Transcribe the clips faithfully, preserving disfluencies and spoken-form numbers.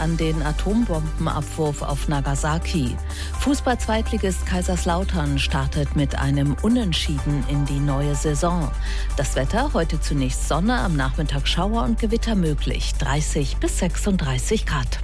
an den Atombombenabwurf auf Nagasaki. Fußball-Zweitligist Kaiserslautern startet mit einem Unentschieden in die neue Saison. Das Wetter: heute zunächst Sonne, am Nachmittag Schauer und Gewitter möglich, dreißig bis sechsunddreißig Grad.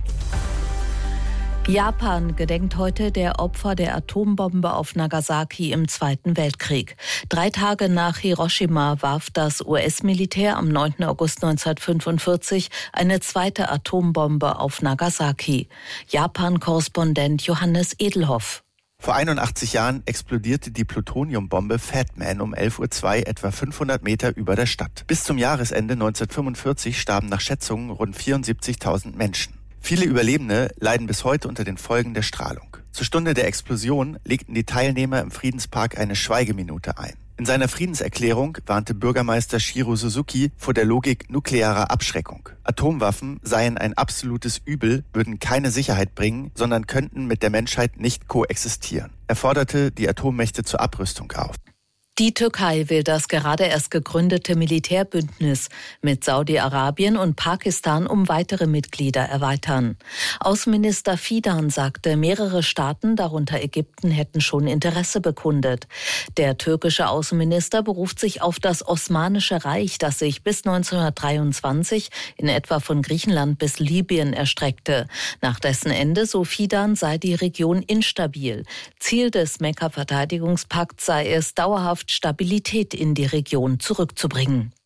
Japan gedenkt heute der Opfer der Atombombe auf Nagasaki im Zweiten Weltkrieg. Drei Tage nach Hiroshima warf das U S-Militär am neunten August neunzehnhundertfünfundvierzig eine zweite Atombombe auf Nagasaki. Japan-Korrespondent Johannes Edelhoff. Vor einundachtzig Jahren explodierte die Plutoniumbombe Fat Man um elf Uhr zwei etwa fünfhundert Meter über der Stadt. Bis zum Jahresende neunzehnhundertfünfundvierzig starben nach Schätzungen rund vierundsiebzigtausend Menschen. Viele Überlebende leiden bis heute unter den Folgen der Strahlung. Zur Stunde der Explosion legten die Teilnehmer im Friedenspark eine Schweigeminute ein. In seiner Friedenserklärung warnte Bürgermeister Shiro Suzuki vor der Logik nuklearer Abschreckung. Atomwaffen seien ein absolutes Übel, würden keine Sicherheit bringen, sondern könnten mit der Menschheit nicht koexistieren. Er forderte die Atommächte zur Abrüstung auf. Die Türkei will das gerade erst gegründete Militärbündnis mit Saudi-Arabien und Pakistan um weitere Mitglieder erweitern. Außenminister Fidan sagte, mehrere Staaten, darunter Ägypten, hätten schon Interesse bekundet. Der türkische Außenminister beruft sich auf das Osmanische Reich, das sich bis neunzehnhundertdreiundzwanzig in etwa von Griechenland bis Libyen erstreckte. Nach dessen Ende, so Fidan, sei die Region instabil. Ziel des Mekka-Verteidigungspakts sei es, dauerhaft Stabilität in die Region zurückzubringen.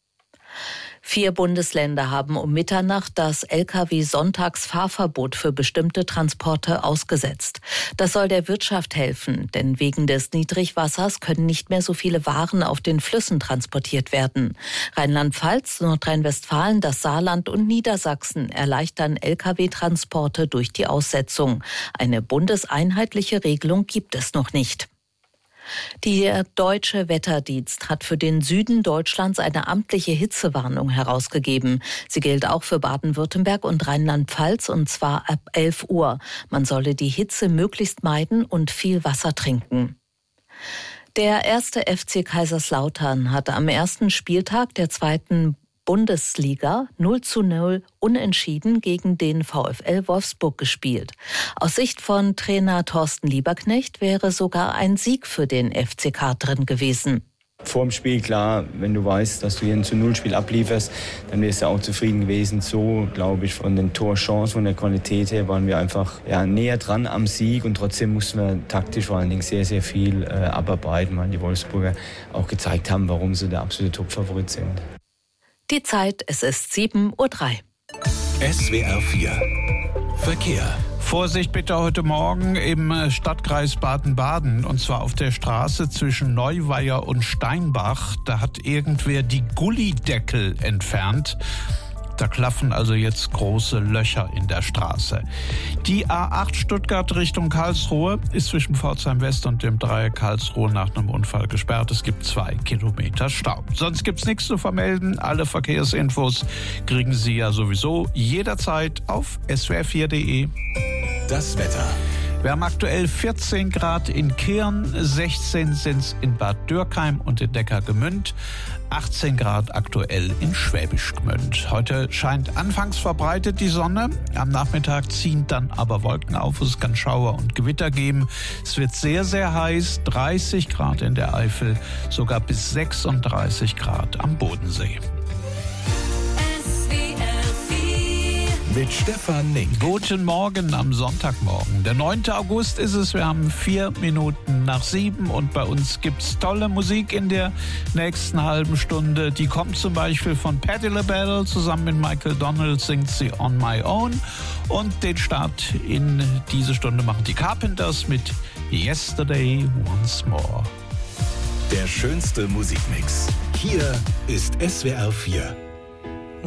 Vier Bundesländer haben um Mitternacht das L K W-Sonntagsfahrverbot für bestimmte Transporte ausgesetzt. Das soll der Wirtschaft helfen, denn wegen des Niedrigwassers können nicht mehr so viele Waren auf den Flüssen transportiert werden. Rheinland-Pfalz, Nordrhein-Westfalen, das Saarland und Niedersachsen erleichtern L K W-Transporte durch die Aussetzung. Eine bundeseinheitliche Regelung gibt es noch nicht. Der Deutsche Wetterdienst hat für den Süden Deutschlands eine amtliche Hitzewarnung herausgegeben. Sie gilt auch für Baden-Württemberg und Rheinland-Pfalz, und zwar ab elf Uhr. Man solle die Hitze möglichst meiden und viel Wasser trinken. Der erste F C Kaiserslautern hat am ersten Spieltag der zweiten Bundesliga null zu null unentschieden gegen den VfL Wolfsburg gespielt. Aus Sicht von Trainer Thorsten Lieberknecht wäre sogar ein Sieg für den F C K drin gewesen. Vor dem Spiel, klar, wenn du weißt, dass du hier ein zu null Spiel ablieferst, dann wärst du auch zufrieden gewesen. So, glaube ich, von den Torchancen, von der Qualität her waren wir einfach ja, näher dran am Sieg, und trotzdem mussten wir taktisch vor allen Dingen sehr, sehr viel äh, abarbeiten, weil die Wolfsburger auch gezeigt haben, warum sie der absolute Top-Favorit sind. Die Zeit, es ist sieben Uhr drei. S W R vier Verkehr. Vorsicht bitte heute Morgen im Stadtkreis Baden-Baden, und zwar auf der Straße zwischen Neuweier und Steinbach. Da hat irgendwer die Gullideckel entfernt. Da klaffen also jetzt große Löcher in der Straße. Die A acht Stuttgart Richtung Karlsruhe ist zwischen Pforzheim West und dem Dreieck Karlsruhe nach einem Unfall gesperrt. Es gibt zwei Kilometer Stau. Sonst gibt's nichts zu vermelden. Alle Verkehrsinfos kriegen Sie ja sowieso jederzeit auf s w r vier punkt de. Das Wetter. Wir haben aktuell vierzehn Grad in Kirn, sechzehn sind's in Bad Dürkheim und in Neckargemünd, achtzehn Grad aktuell in Schwäbisch Gmünd. Heute scheint anfangs verbreitet die Sonne, am Nachmittag ziehen dann aber Wolken auf, es kann Schauer und Gewitter geben. Es wird sehr, sehr heiß, dreißig Grad in der Eifel, sogar bis sechsunddreißig Grad am Bodensee. Mit Stefan Nink. Guten Morgen am Sonntagmorgen. Der neunte August ist es. Wir haben vier Minuten nach sieben und bei uns gibt's tolle Musik in der nächsten halben Stunde. Die kommt zum Beispiel von Patti LaBelle. Zusammen mit Michael Donald singt sie On My Own. Und den Start in diese Stunde machen die Carpenters mit Yesterday Once More. Der schönste Musikmix. Hier ist S W R vier.